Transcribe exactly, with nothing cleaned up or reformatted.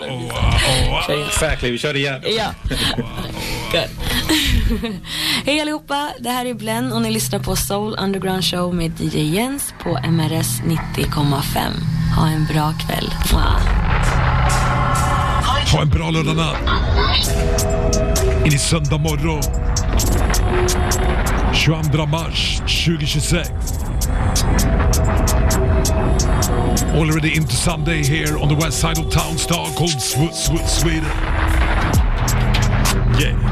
Exactly, vi kör det igen. Ja. Good. Hej allihopa, det här är Blen och ni lyssnar på Soul Underground Show med D J Jens på M R S nittio komma fem. Ha en bra kväll. Wow. Ha en bra lördag natt. In i söndag morgon. tjugoandra mars tjugohundratjugosex. Already into Sunday here on the west side of town, star called Sw- Sw- Sweden. Yeah.